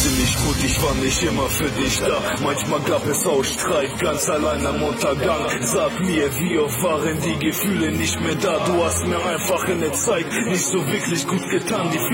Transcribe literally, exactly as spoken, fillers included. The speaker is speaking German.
wusste nicht gut, ich war nicht immer für dich da. Manchmal gab es auch Streit, ganz allein am Untergang. Sag mir, wie oft waren die Gefühle nicht mehr da? Du hast mir einfach in der Zeit nicht so wirklich gut getan. Die